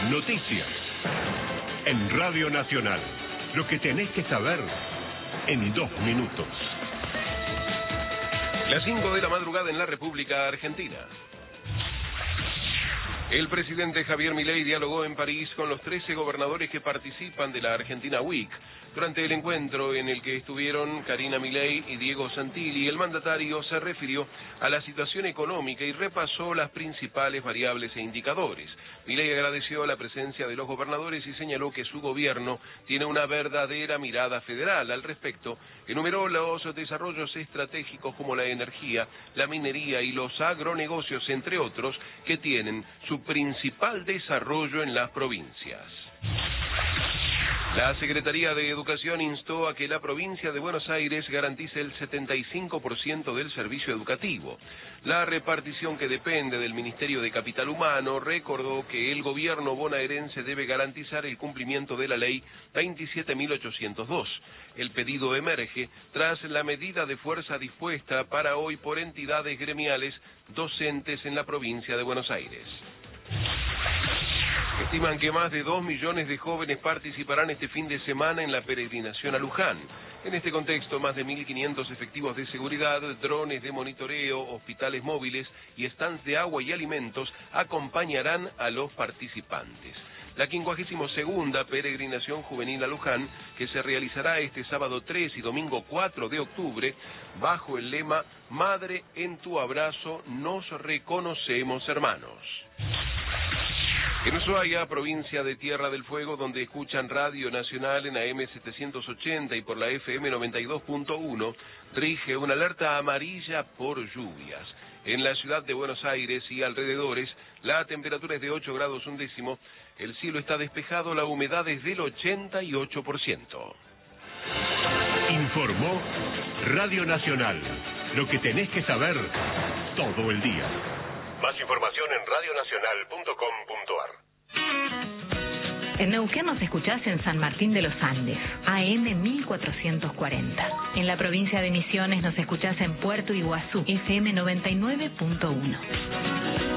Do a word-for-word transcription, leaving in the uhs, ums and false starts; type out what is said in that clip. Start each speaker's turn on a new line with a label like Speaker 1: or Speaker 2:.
Speaker 1: Noticias. En Radio Nacional. Lo que tenés que saber en dos minutos.
Speaker 2: Las cinco de la madrugada en la República Argentina. El presidente Javier Milei dialogó en París con los trece gobernadores que participan de la Argentina Week. Durante el encuentro en el que estuvieron Karina Milei y Diego Santilli, el mandatario se refirió a la situación económica y repasó las principales variables e indicadores. Milei agradeció la presencia de los gobernadores y señaló que su gobierno tiene una verdadera mirada federal. Al respecto, enumeró los desarrollos estratégicos como la energía, la minería y los agronegocios, entre otros, que tienen su principal desarrollo en las provincias. La Secretaría de Educación instó a que la provincia de Buenos Aires garantice el setenta y cinco por ciento del servicio educativo. La repartición, que depende del Ministerio de Capital Humano, recordó que el gobierno bonaerense debe garantizar el cumplimiento de la ley veintisiete mil ochocientos dos. El pedido emerge tras la medida de fuerza dispuesta para hoy por entidades gremiales docentes en la provincia de Buenos Aires. Estiman que más de dos millones de jóvenes participarán este fin de semana en la peregrinación a Luján. En este contexto, más de mil quinientos efectivos de seguridad, drones de monitoreo, hospitales móviles y stands de agua y alimentos acompañarán a los participantes. La quincuagésima segunda peregrinación juvenil a Luján, que se realizará este sábado tres y domingo cuatro de octubre, bajo el lema Madre, en tu abrazo nos reconocemos hermanos. En Ushuaia, provincia de Tierra del Fuego, donde escuchan Radio Nacional en A M setecientos ochenta y por la F M noventa y dos punto uno, rige una alerta amarilla por lluvias. En la ciudad de Buenos Aires y alrededores, la temperatura es de ocho grados un décimo, el cielo está despejado, la humedad es del ochenta y ocho por ciento.
Speaker 1: Informó Radio Nacional. Lo que tenés que saber todo el día. Más información en radio nacional punto com punto a r.
Speaker 3: En Neuquén nos escuchás en San Martín de los Andes, A M mil cuatrocientos cuarenta. En la provincia de Misiones nos escuchás en Puerto Iguazú, F M noventa y nueve punto uno.